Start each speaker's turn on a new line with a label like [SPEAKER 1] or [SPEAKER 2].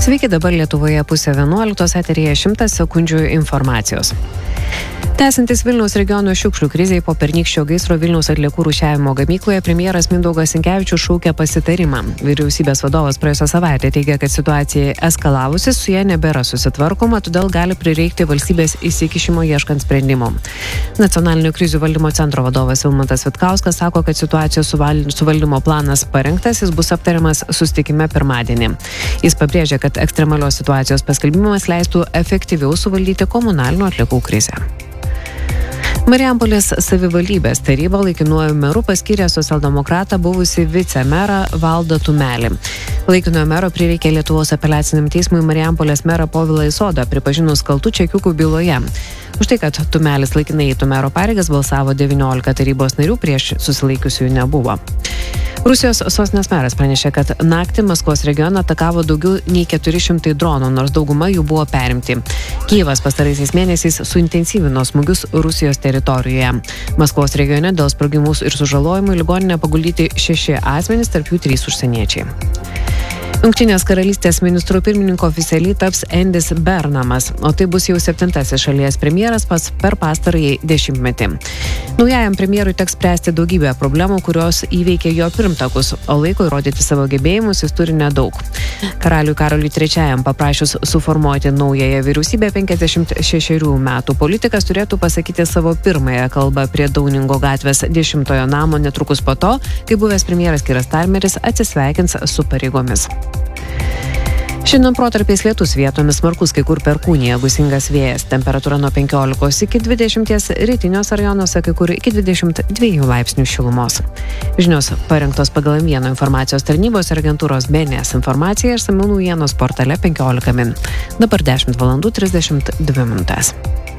[SPEAKER 1] Sveiki, dabar Lietuvoje 10:11, eteryje 100 sekundžių informacijos. Tęsiantis Vilniaus regiono šiukšlių krizei po pernykščio gaisro Vilniaus atliekų rūšiavimo gamykloje, premjeras Mindaugas Sinkevičius šaukia pasitarimą. Vyriausybės vadovas praėjusią savaitę teigia, kad situacija eskalavusi, su ja nebėra susitvarkoma, todėl gali prireikti valstybės įsikišimo ieškant sprendimų. Nacionalinio krizių valdymo centro vadovas Vilmantas Vitkauskas sako, kad situacijos suvaldymo planas parengtas, jis bus aptariamas susitikime pirmadienį. Jis pabrėžia, kad ekstremalios situacijos paskelbimas leistų efektyviau suvaldyti komunalinių atliekų krizę. Marijampolės savivaldybės taryba laikinuoju meru paskyrė socialdemokratą buvusį vicemerą Valdą Tumelį. Laikinojo mero prireikė Lietuvos apeliaciniam teismui Marijampolės merą Povilą Isodą pripažinus kaltų čekiukų byloje. Už tai, kad Tumelis laikinai eitų mero pareigas, balsavo 19 tarybos narių, prieš susilaikiusiųjų nebuvo. Rusijos sostinės meras pranešė, kad naktį Maskvos regioną atakavo daugiau nei 400 dronų, nors dauguma jų buvo perimti. Kijevas pastaraisiais mėnesiais suintensyvino smūgius Rusijos teritorijoje. Maskvos regione dėl sprogimų ir sužalojimų į ligoninę paguldyti 6 asmenys, tarp jų 3 užsieniečiai. Jungtinės karalystės ministrų pirmininko oficialiai taps Endis Bernamas, o tai bus jau 7. šalies premjeras pats per pastarąjį dešimtmetį. Naujajam premjerui teks spręsti daugybę problemų, kurios įveikė jo pirmtakus, o laiko įrodyti savo gebėjimus jis turi nedaug. Karaliui Karoliui III paprašius suformuoti naująją vyriausybę 56 metų politikas turėtų pasakyti savo pirmąją kalbą prie Dauningo gatvės 10 namo netrukus po to, kai buvęs premjeras Kiras Starmeris atsisveikins su pareigomis. Šiandien protarpiais lietus, vietomis smarkus, kai kur perkūnija, gūsingas vėjas, temperatūra nuo 15 iki 20, rytiniuose rajonuose kai kur iki 22 laipsnių šilumos. Žinios parengtos pagal M1 informacijos tarnybos ir agentūros BNS informaciją išsamių naujienos portale 15 min. Dabar 10:32 min.